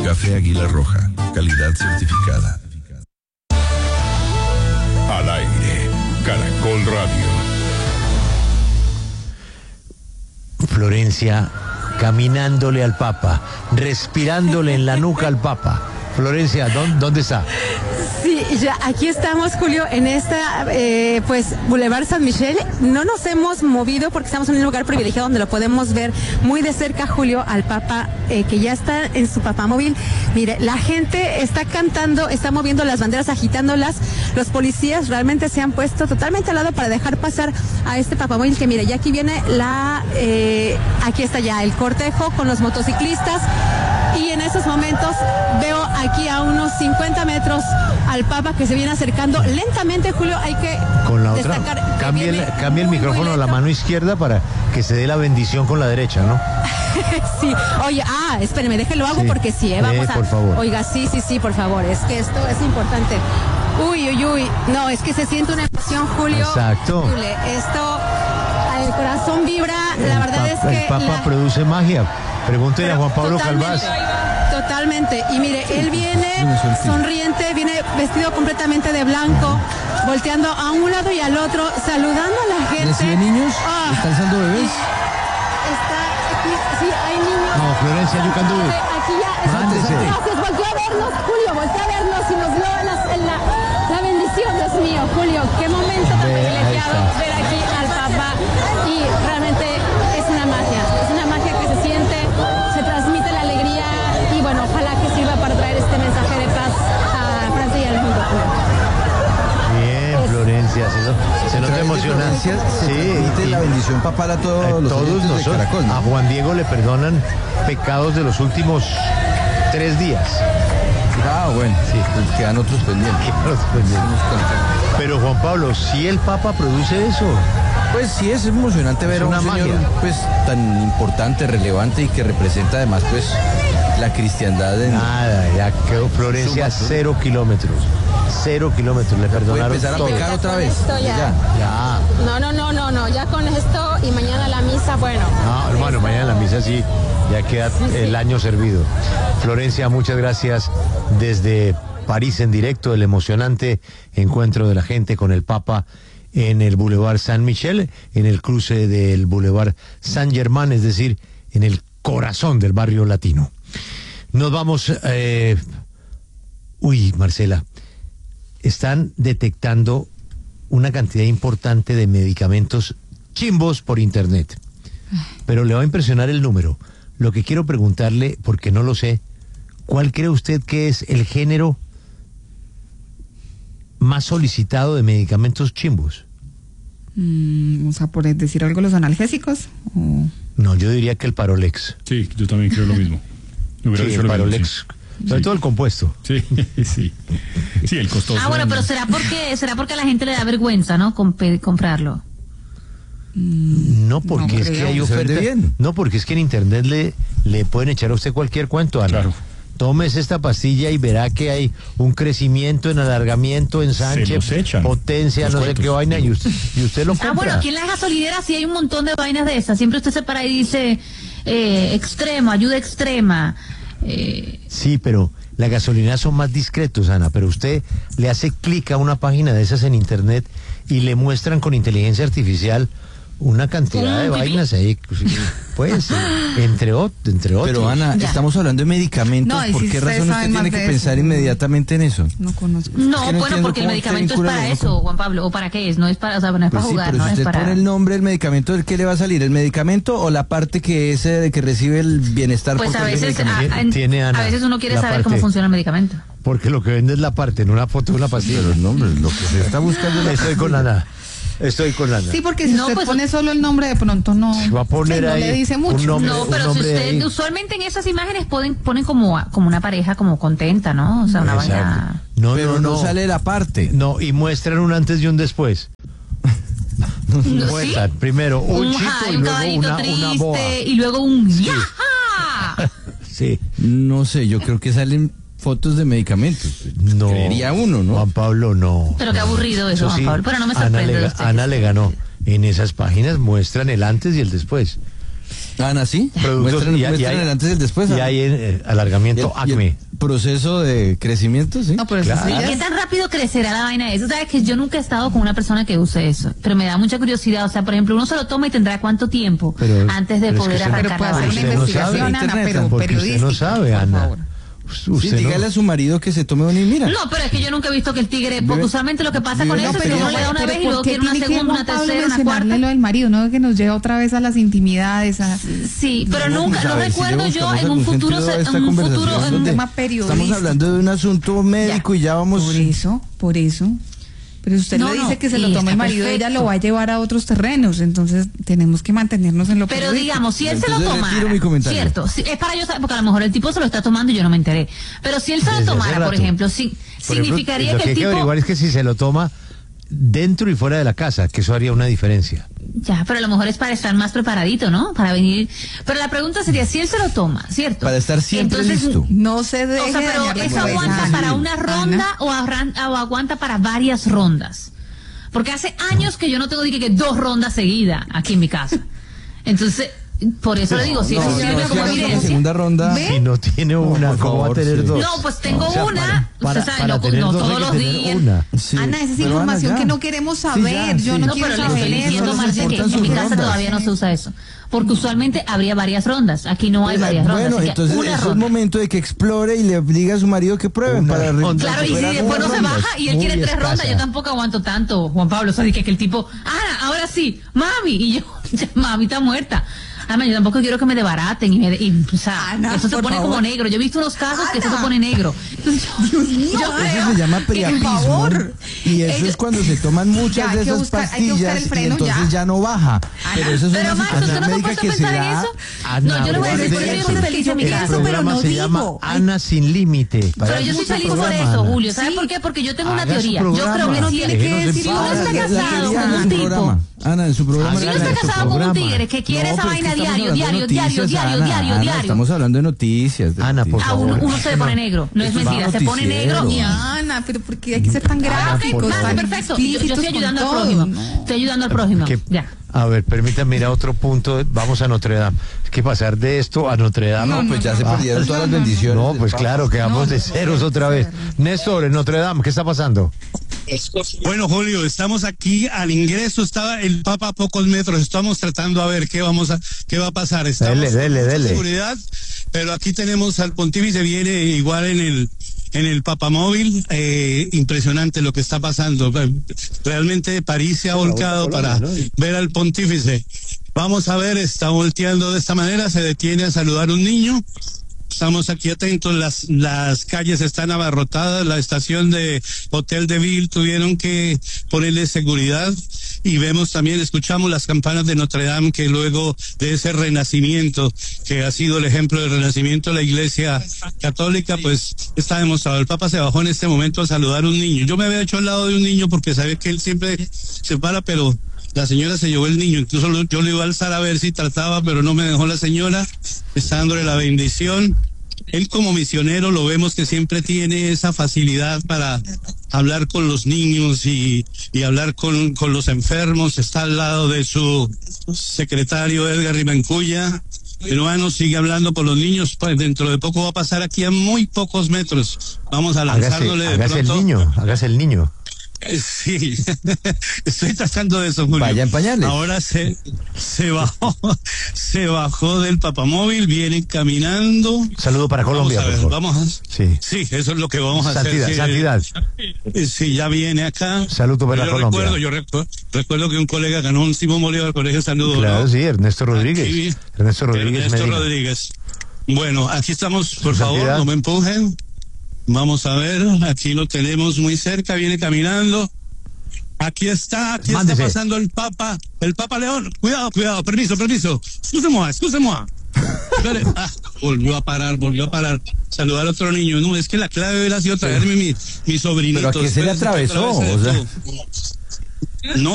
Café Águila Roja, calidad certificada. Al aire, Caracol Radio. Florencia caminándole al Papa, respirándole en la nuca al Papa. Florencia, ¿dónde está? Sí, ya aquí estamos, Julio, en esta, Boulevard San Michel. No nos hemos movido porque estamos en un lugar privilegiado donde lo podemos ver muy de cerca, Julio, al Papa, que ya está en su papamóvil. Mire, la gente está cantando, está moviendo las banderas, agitándolas. Los policías realmente se han puesto totalmente al lado para dejar pasar a este papamóvil, que mire, ya aquí viene aquí está ya el cortejo con los motociclistas. Y en esos momentos veo aquí a unos 50 metros al Papa que se viene acercando lentamente, Julio. Hay que con la otra, cambie el micrófono a la mano izquierda para que se dé la bendición con la derecha, ¿no? Sí, oye, espéreme, déjelo hago, sí, porque sí, vamos por favor. Oiga, sí, por favor, es que esto es importante. Uy, no, es que se siente una emoción, Julio. Exacto. Esto, el corazón vibra, la verdad es que... El Papa produce magia. Pregúntele a Juan Pablo Calvás. Totalmente. Y mire, él viene sonriente, viene vestido completamente de blanco, volteando a un lado y al otro, saludando a la gente. ¿Recibe niños? ¿Está alzando bebés? Sí, hay niños. No, Florencia, you can do it. Aquí ya. Gracias, volteó a vernos, Julio, volteó a vernos y nos dio la bendición, Dios mío, Julio. Qué momento tan privilegiado ver aquí al Papa. Y realmente es una magia que se siente, se transmite la alegría y bueno, ojalá que sirva para traer este mensaje de paz a Francia y al mundo. Bien, Florencia, se nota emocionante. Sí, la bendición papal a todos nosotros de Caracol, ¿no? A Juan Diego le perdonan pecados de los últimos 3 días. Bueno, sí, pues quedan otros pendientes. Pero Juan Pablo, si el Papa produce eso. Pues sí, es emocionante ver a un señor pues tan importante, relevante y que representa además pues la cristiandad. Nada, ya quedó Florencia 0 kilómetros. 0 kilómetros, le perdonaron empezar todo. A pecar otra vez. Ya. No, ya con esto y mañana la misa, bueno. No, hermano, mañana la misa sí, ya queda el año servido. Florencia, muchas gracias desde París en directo, el emocionante encuentro de la gente con el Papa en el Boulevard San Michel, en el cruce del Boulevard Saint Germain, es decir, en el corazón del barrio latino. Nos vamos... Marcela, están detectando una cantidad importante de medicamentos chimbos por internet, pero le va a impresionar el número. Lo que quiero preguntarle, porque no lo sé, ¿cuál cree usted que es el género más solicitado de medicamentos chimbos? O sea, por decir algo, los analgésicos. No, yo diría que el Parolex. Sí, yo también creo lo mismo. Sí, el Parolex. Sobre todo el compuesto. Sí, el costoso. Bueno, pero será porque a la gente le da vergüenza, ¿no? Comprarlo. No, porque es que hay oferta. No, porque es que en internet le pueden echar a usted cualquier cuento, Ana. Claro. Tómese esta pastilla y verá que hay un crecimiento en alargamiento, ensanche, potencia, no sé qué vaina, y usted lo compra. Bueno, aquí en las gasolineras sí hay un montón de vainas de esas. Siempre usted se para y dice extremo, ayuda extrema. Sí, pero las gasolineras son más discretos, Ana, pero usted le hace clic a una página de esas en internet y le muestran con inteligencia artificial una cantidad de vainas ahí, pues, entre otros. Pero Ana, estamos hablando de medicamentos, ¿por qué razón usted tiene que pensar inmediatamente en eso? No conozco. No, bueno, porque el medicamento es para eso, Juan Pablo, ¿o para qué es? No es para, no es para jugar, pero no si es usted para... pone el nombre del medicamento, ¿el qué le va a salir? ¿El medicamento o la parte que es de que recibe el bienestar? Pues a veces, Ana, a veces uno quiere saber cómo funciona el medicamento. Porque lo que vende es la parte, no una foto de una pastilla. Pero el nombre, lo que se está buscando. Estoy con Ana. Sí, porque si usted pone solo el nombre, de pronto no, va a poner ahí, no le dice mucho. Pero si usted, usualmente en esas imágenes ponen como una pareja como contenta, ¿no? O sea, una vaina... No sale la parte. No, y muestran un antes y un después. Muestran primero un chico y luego una boa. Y luego un ¡yaja! Sí. No sé, yo creo que salen fotos de medicamentos. No. Creería uno, ¿no? Juan Pablo, no. Pero qué aburrido eso, Juan Pablo. Pero no me sorprende. Ana le ganó. En esas páginas muestran el antes y el después. Ana, sí. Productos, Muestran el antes y el después. Y hay alargamiento acme. Proceso de crecimiento, sí. No, pero Claro. eso sí ¿Qué tan rápido crecerá la vaina de eso? Sabes que yo nunca he estado con una persona que use eso, pero me da mucha curiosidad. O sea, por ejemplo, uno se lo toma y tendrá cuánto tiempo antes de poder arrancar pero puede la hacer vaina. una investigación, Ana, pero porque periodística. usted no sabe, por Ana. favor. Usted dígale a su marido que se tome una y mira. No, pero es que yo nunca he visto que el tigre, porque usualmente lo que pasa con Vive- eso no, es que pero uno le da una vez y luego quiere una segunda, una tercera, una cuarta. lo del marido, no que nos lleva otra vez a las intimidades, Sí, pero No, nunca, pues, a no ver, si recuerdo le yo buscamos en un algún futuro, sentido a esta en un conversación futuro, un donde tema periodístico. Estamos hablando de un asunto médico y ya vamos. Por eso. Pero usted No, le dice no, que se y lo tome está el marido, ella perfecto. lo va a llevar a otros terrenos, entonces tenemos que mantenernos en lo pero periodístico. digamos, si él se lo Entonces retiro tomara, mi comentario. cierto, es para yo saber, porque a lo mejor el tipo se lo está tomando y yo no me enteré, pero si él se lo Desde hace tomara, por rato. ejemplo, Por ejemplo, significaría lo que que el hay que tipo... averiguar es que si se lo toma dentro y fuera de la casa, que eso haría una diferencia. Ya, pero a lo mejor es para estar más preparadito, ¿no? Para venir. Pero la pregunta sería, si él se lo toma, ¿cierto? Para estar siempre Entonces, listo. No se deje O sea, pero dañar la ¿eso cabeza, aguanta Ana. para una ronda o aguanta para varias rondas? Porque hace años que yo no tengo que 2 rondas seguidas aquí en mi casa. Entonces, por eso le digo, si eso sirve como la evidencia. segunda ronda. ¿Ve? Si no tiene una, por ¿cómo va a favor, tener sí. dos? No, pues tengo O sea, una, para usted sabe, para no, tener no dos hay todos que los tener días. una. Sí, Ana, esa es pero información Ana, que ya. no queremos Sí, saber. ya, Yo sí. no No, quiero pero le saber estoy eso. diciendo, no Marce, que importan en sus mi casa rondas. todavía no se usa eso. Porque usualmente habría varias rondas. Aquí no hay varias rondas. Bueno, así que entonces una es ronda. un momento de que explore y le diga a su marido que prueben Una para ronda. Claro, y si recuperar después no unas se rondas. baja y él Muy quiere 3 rondas, escasa. yo tampoco aguanto tanto, Juan Pablo. O sea, que el tipo, Ana, ahora sí, mami. Y yo, ya, mami está muerta. Además, yo tampoco quiero que me desbaraten o sea, Ana, eso se por pone favor. como negro. Yo he visto unos casos que eso se Ana. pone negro. Entonces, Dios mío, yo Ana. Eso se llama Por priapismo. favor. Y eso es cuando se toman muchas Ya, hay de que esas buscar- hay que buscar pastillas el freno, y entonces ya no baja. Pero eso es Pero, una Max, ¿usted situación no se ha médica puesto a que se pensar en da. eso? Ana, No, yo le voy a decir, por eso yo soy feliz en mi El casa. pero programa no se digo. llama Ana sin límite. Pero yo soy Hagamos feliz un por programa, eso, Ana. Julio. ¿Sabe Sí. por qué? Porque yo tengo una Haga su teoría. Yo creo programa. que no tiene tiene que Déjenos en decir si uno paz. está La casado teoría con en un su tipo, programa. Ana, en su programa. si uno Haga está su casado con un programa. tigre que quiere esa pero es vaina que estamos diario, hablando de diario, noticias, diario, Ana, diario, Ana, diario. Estamos hablando de noticias. Ana, por A favor. uno se le pone negro. No es Esto es mentira, se pone negro y... noticiero. Ana, pero ¿por qué hay que ser tan Ah, gráficos? ok, Max, tan perfecto. Yo explícitos estoy ayudando al con prójimo. todo? No. Estoy ayudando al prójimo. Que- Ya. A ver, permítame ir a otro punto. Vamos a Notre Dame. Es que pasar de esto a Notre Dame. No, pues ya se perdieron todas las bendiciones. No, pues del claro, quedamos de ceros otra vez. Néstor, en Notre Dame, ¿qué está pasando? Bueno, Julio, estamos aquí al ingreso, estaba el Papa a pocos metros, estamos tratando a ver qué va a pasar. Estamos Dele. con seguridad, pero aquí tenemos al pontífice, viene igual en el papamóvil, impresionante lo que está pasando. Realmente París se ha volcado para ver al pontífice. Vamos a ver, está volteando de esta manera, se detiene a saludar a un niño. Estamos aquí atentos, las calles están abarrotadas, la estación de Hotel de Ville tuvieron que ponerle seguridad y vemos también, escuchamos las campanas de Notre Dame que luego de ese renacimiento, que ha sido el ejemplo del renacimiento de la Iglesia Católica, pues está demostrado. El Papa se bajó en este momento a saludar a un niño. Yo me había hecho al lado de un niño porque sabía que él siempre se para, pero la señora se llevó el niño, incluso yo lo iba a alzar a ver si trataba, pero no me dejó la señora, está dándole la bendición. Él como misionero lo vemos que siempre tiene esa facilidad para hablar con los niños y hablar con los enfermos, está al lado de su secretario Edgar Rimancuya. Hermano, sigue hablando con los niños, pues dentro de poco va a pasar aquí a muy pocos metros. Vamos a lanzándole de Hágase el pronto. niño, hágase el niño. Sí, estoy tratando de eso, Julio. Vaya en pañales. Ahora se bajó del papamóvil, viene caminando. Saludo para Colombia, Vamos a por ver, favor. Sí. eso es lo que vamos a hacer. Santidad. Sí, ya viene acá. Saludo para Colombia. Recuerdo que un colega ganó un Simón Bolívar con ese saludo. Claro, ¿no? sí, Ernesto Rodríguez. Aquí, Ernesto Rodríguez Medina. Rodríguez. Bueno, aquí estamos, por Su favor, santidad. no me empujen. Vamos a ver, aquí lo tenemos muy cerca, viene caminando. Aquí está Mándese. pasando el Papa León. Cuidado, permiso. Excusez-moi. Espere. Volvió a parar. Saludar a otro niño. No, es que la clave hubiera sido traerme mi sobrinito. Pero ¿a qué se le Espérese, atravesó? otra vez O sea. esto. No